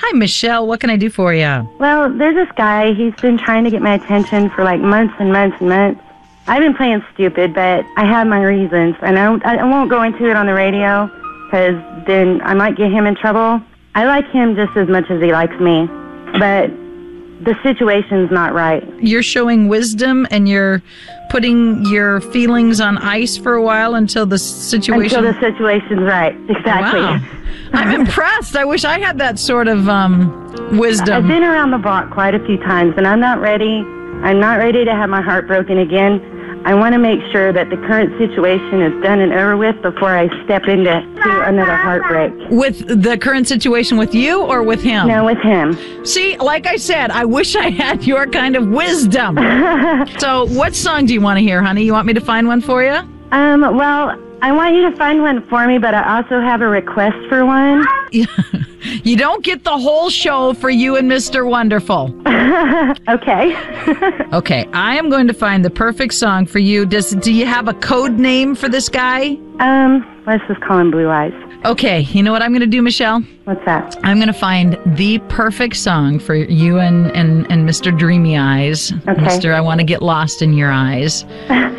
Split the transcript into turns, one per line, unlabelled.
Hi, Michelle. What can I do for you?
Well, there's this guy. He's been trying to get my attention for like months and months and months. I've been playing stupid, but I have my reasons, and I won't go into it on the radio because then I might get him in trouble. I like him just as much as he likes me, but the situation's not right.
You're showing wisdom and you're putting your feelings on ice for a while until the situation...
Until the situation's right. Exactly.
Wow. I'm impressed. I wish I had that sort of wisdom.
I've been around the block quite a few times, and I'm not ready. I'm not ready to have my heart broken again. I want to make sure that the current situation is done and over with before I step into another heartbreak.
With the current situation with you or with him?
No, with him.
See, like I said, I wish I had your kind of wisdom. So what song do you want to hear, honey? You want me to find one for you?
Well, I want you to find one for me, but I also have a request for one.
You don't get the whole show for you and Mr. Wonderful.
Okay.
Okay, I am going to find the perfect song for you. Do you have a code name for this guy?
Let's just call him Blue Eyes.
Okay, you know what I'm going to do, Michelle?
What's that?
I'm going to find the perfect song for you and Mr. Dreamy Eyes.
Okay.
Mr. I want to get lost in your eyes.